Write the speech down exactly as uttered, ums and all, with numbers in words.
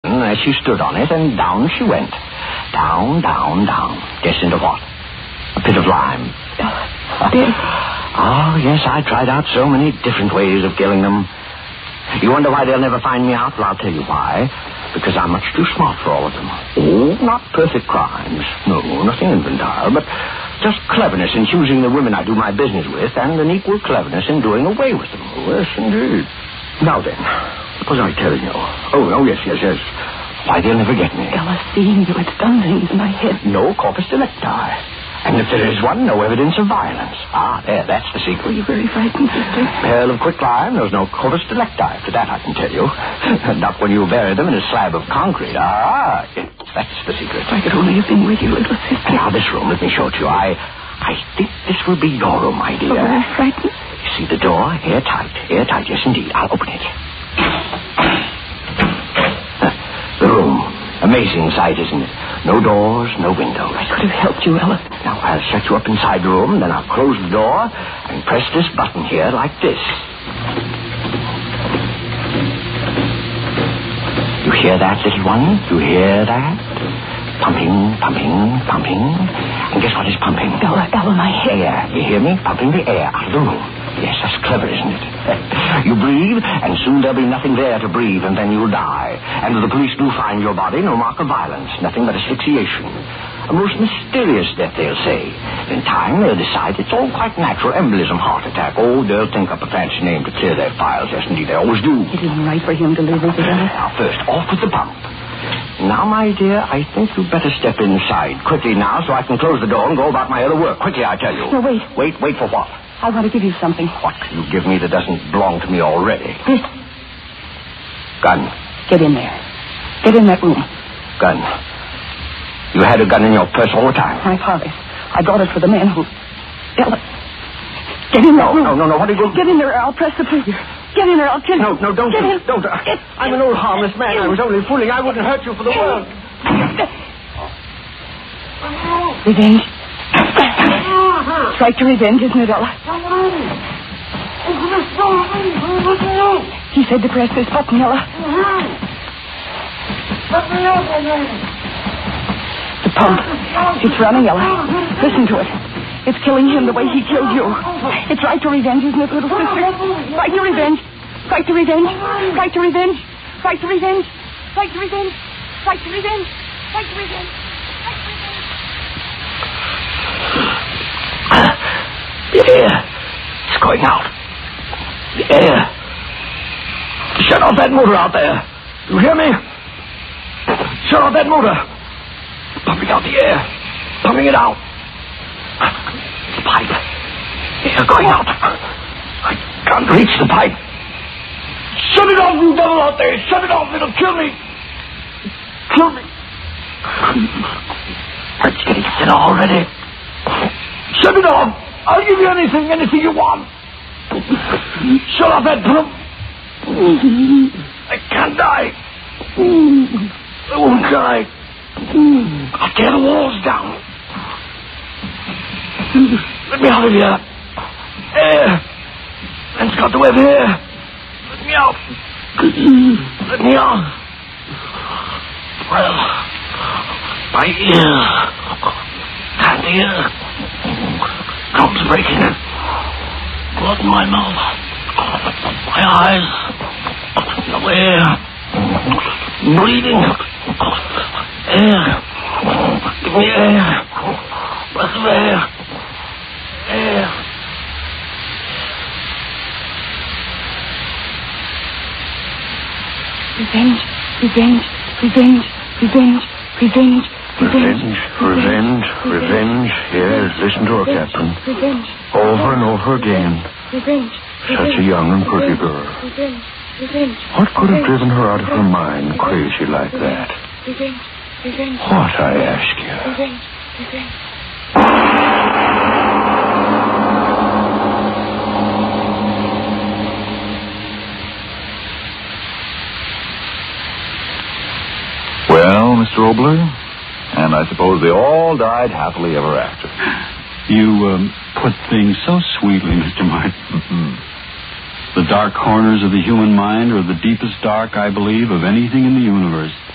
as she stood on it, and down she went. Down, down, down. Guess into what? A pit of lime. Dead. Oh, yes, I tried out so many different ways of killing them. You wonder why they'll never find me out? Well, I'll tell you why. Because I'm much too smart for all of them. Oh, not perfect crimes. No, nothing infantile, but just cleverness in choosing the women I do my business with, and an equal cleverness in doing away with them. Yes, indeed. Now then, what was I telling you? Oh, oh, yes, yes, yes. Why, they'll never get me. Ella, seeing you, it's done things in my head. No corpus delicti. And if there is one, no evidence of violence. Ah, there, that's the secret. Were you very frightened, sister? Pearl of quicklime, there's no corpus delicti. For that I can tell you. Not when you bury them in a slab of concrete. Ah, yes, that's the secret. If I could only have been with you, little sister. Now, this room, let me show it to you. I, I think this will be your room, my dear. Oh, very frightened. You see the door? Airtight. Airtight, yes, indeed. I'll open it. The room. Amazing sight, isn't it? No doors, no windows. I could have helped you, Ella. Now, I'll shut you up inside the room, then I'll close the door and press this button here like this. You hear that, little one? You hear that? Pumping, pumping, pumping. And guess what is pumping? Ella, Ella, my head. Air. You hear me? Pumping the air out of the room. Yes, that's clever, isn't it? You breathe, and soon there'll be nothing there to breathe, and then you'll die. And if the police do find your body, no mark of violence, nothing but asphyxiation. A most mysterious death, they'll say. In time, they'll decide it's all quite natural. Embolism, heart attack. Oh, they'll think up a fancy name to clear their files. Yes, indeed, they always do. It isn't right for him to live, is it, Ella? Now, first, off with the pump. Now, my dear, I think you'd better step inside. Quickly now, so I can close the door and go about my other work. Quickly, I tell you. No, wait. Wait, wait for what? I want to give you something. What can you give me that doesn't belong to me already? This. Gun. Get in there. Get in that room. Gun. You had a gun in your purse all the time? My father. I brought it for the man who... Ella. Get in that room. No, no, no. What are you going to... Get in there. I'll press the trigger. Get in there. I'll kill you. No, no, don't. Get do, in. Don't. Uh, Get I'm an old harmless man. I was only fooling. I wouldn't hurt you for the world. Revenge. It's right to revenge, isn't it, Ella? He said to press this button, Ella. The pump. It's running, Ella. Listen to it. It's killing him the way he killed you. It's right to revenge, isn't it, little sister? Right to revenge. Right to revenge. Right to revenge. Right to revenge. Right to revenge. Right to revenge. Right to revenge. The air. It's going out. The air. Shut off that motor out there. You hear me? Shut off that motor. Pumping out the air. Pumping it out. The pipe. Air going out. I can't reach the pipe. Shut it off, you devil out there. Shut it off. It'll kill me. Kill me. It's getting thinner already. Shut it off. I'll give you anything, anything you want. Shut off that pump. I can't die. I won't die. I'll tear the walls down. Let me out of here. Air. Man's got the web here. Let me out. Let me out. Well, my ear. Can't hear. Drums breaking. Blood in my mouth. My eyes. No air. Bleeding. Air. Give me air. Breath of air. Air. Revenge. Revenge. Revenge. Revenge. Revenge. Revenge, revenge, revenge. Yes, listen to her, Captain. Revenge. Over and over again. Revenge. Such a young and pretty girl. Revenge. Revenge. What could have driven her out of her mind crazy like that? Revenge. Revenge. What, I ask you? Revenge. Revenge. Well, Mister Obler? And I suppose they all died happily ever after. You um, put things so sweetly, Mister Martin. Mm-hmm. The dark corners of the human mind are the deepest dark, I believe, of anything in the universe.